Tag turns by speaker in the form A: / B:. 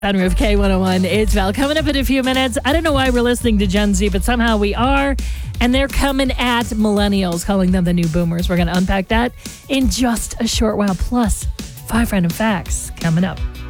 A: On Roof K101, it's Val. Coming up in a few minutes. I don't know why we're listening to Gen Z, but somehow we are. And they're coming at millennials, calling them the new boomers. We're going to unpack that in just a short while. Plus, 5 random facts coming up.